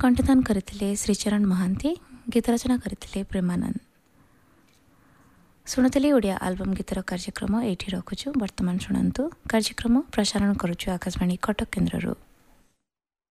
कंठदान करथिले श्रीचरण महांती, गीत रचना करथिले प्रेमानंद। शुणुथिले ओडिया आल्बम गीतर कार्यक्रम एठी रखुछु। वर्तमान शुणंतु कार्यक्रम प्रसारण करुछु आकाशवाणी कटक केन्द्रରୁ।